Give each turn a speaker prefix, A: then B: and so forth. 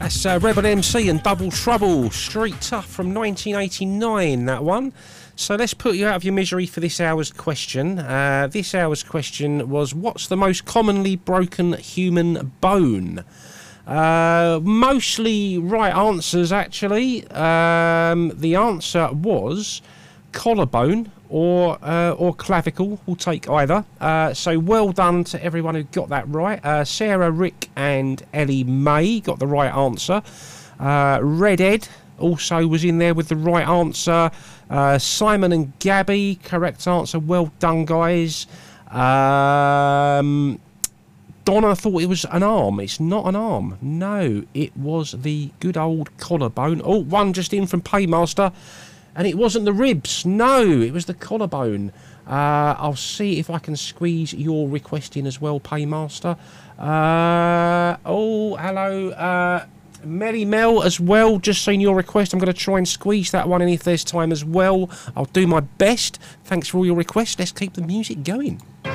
A: That's Rebel MC and Double Trouble, Street Tough from 1989, that one. So let's put you out of your misery for this hour's question. This hour's question was, what's the most commonly broken human bone? Mostly right answers, actually. The answer was collarbone or clavicle. We'll take either. So well done to everyone who got that right. Sarah, Rick and Ellie May got the right answer. Red Ed also was in there with the right answer. Simon and Gabby, correct answer. Well done, guys. Donna thought it was an arm. It's not an arm. No, it was the good old collarbone. Oh, one just in from Paymaster. And it wasn't the ribs. No, it was the collarbone. I'll see if I can squeeze your request in as well, Paymaster. Oh, hello. Mary Mel as well. Just seen your request. I'm going to try and squeeze that one in if there's time as well. I'll do my best. Thanks for all your requests. Let's keep the music going.